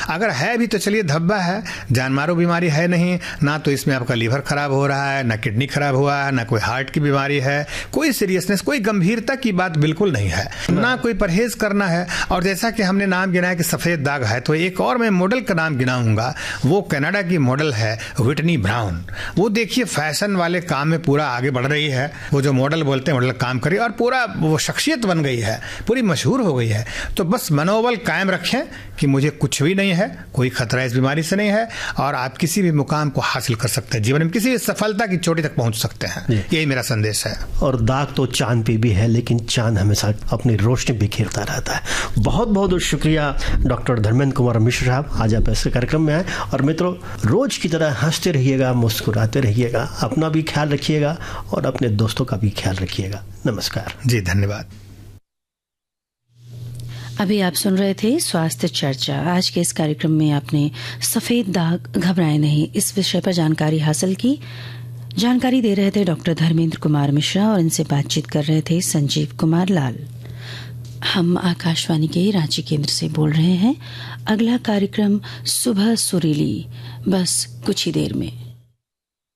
अगर है भी तो चलिए धब्बा है, जान मारो बीमारी है नहीं, ना तो इसमें आपका लीवर खराब हो रहा है, ना किडनी खराब हुआ है, ना कोई हार्ट की बीमारी है, कोई सीरियसनेस, कोई गंभीरता की बात बिल्कुल नहीं है, ना कोई परहेज करना है। और जैसा कि हमने नाम गिनाया कि सफेद दाग है, तो एक और मैं मॉडल का नाम गिनाऊंगा, वो कनाडा की मॉडल है व्हिटनी ब्राउन। वो देखिए फैशन वाले काम में पूरा आगे बढ़ रही है, वो जो मॉडल बोलते हैं मॉडल काम करी और पूरा वो शख्सियत बन गई है, पूरी मशहूर हो गई है। तो बस मनोबल कायम रखें कि मुझे कुछ भी नहीं है, कोई खतरा इस बीमारी से नहीं है, और आप किसी भी मुकाम को हासिल कर सकते हैं, जीवन में किसी भी सफलता की चोटी तक पहुंच सकते हैं। यही मेरा संदेश है। और दाग तो चांद पे भी है, लेकिन चांद हमेशा अपनी रोशनी बिखेरता रहता है। बहुत बहुत शुक्रिया डॉक्टर धर्मेंद्र कुमार मिश्र साहब, आज आप ऐसे कार्यक्रम में आए। और मित्रों, रोज की तरह हंसते रहिएगा, मुस्कुराते रहिएगा, अपना भी ख्याल रखिएगा और अपने दोस्तों का भी ख्याल रखिएगा। नमस्कार जी, धन्यवाद। अभी आप सुन रहे थे स्वास्थ्य चर्चा। आज के इस कार्यक्रम में आपने सफेद दाग घबराए नहीं, इस विषय पर जानकारी हासिल की। जानकारी दे रहे थे डॉक्टर धर्मेंद्र कुमार मिश्रा और इनसे बातचीत कर रहे थे संजीव कुमार लाल। हम आकाशवाणी के रांची केंद्र से बोल रहे हैं। अगला कार्यक्रम सुबह सुरीली, बस कुछ ही देर में।